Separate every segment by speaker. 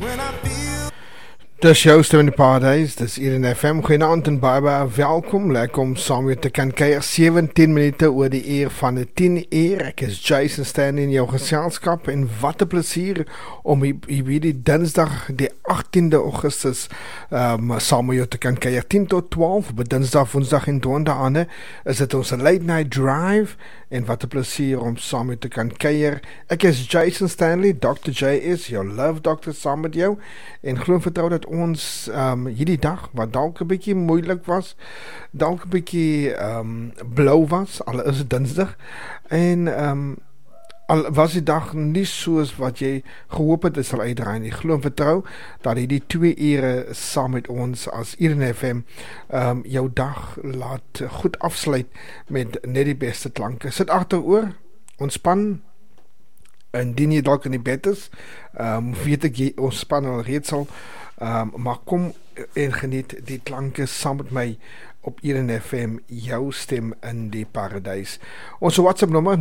Speaker 1: Dis jou stem in die paradijs, dis hier in FM. Goeienaand en baie welkom, lekker om saam met te kan kuier. 17 minute oor die uur van die 10 uur. Ek is Jason Stanley in jou geselskap en wat 'n plesier om hier die dinsdag die 18de Augustus saam met jou te kan kuier. 10 tot 12, op dinsdag, woensdag en donderdag is dit ons late night drive en wat 'n plesier om saam met te kan kuier. Ek is Jason Stanley, Dr. J is jou love doctor saam met jou en glo en vertrou dat ons hierdie dag, wat dalk 'n bietjie moeilik was, dalk 'n bietjie blou was, al is dit dinsdag, en al was die dag nie soos wat jy gehoop het, sal uitdraai nie. Glo en vertrou dat hierdie 2 ure saam met ons as Eden FM jou dag laat goed afsluit met net die beste klanke. Sit agteroor, ontspan, indien jy dalk in die bed is, weet ek jy ontspan al reeds al, maar kom en geniet die klanke saam met my op Eden FM, jou stem in die paradijs. Ons WhatsApp nommer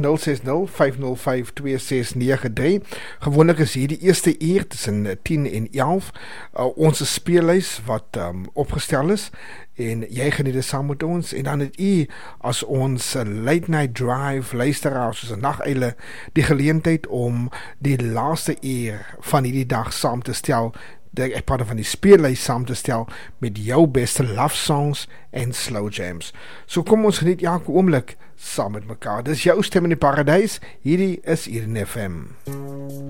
Speaker 1: 060-505-2693. Gewoonlik is hier die eerste uur tussen 10 en 11 ons speellys wat opgestel is en jy geniet dit saam met ons en dan het u as ons late night drive luisteraars soos 'n nageile die geleentheid om die laaste uur van hierdie dag saam te stel. Ek praat van die speellys saam te stel met jou beste love songs en slow jams. So kom ons geniet elke oomblik saam met mekaar. Dis jou stem in die paradijs. Hierdie is Eden FM.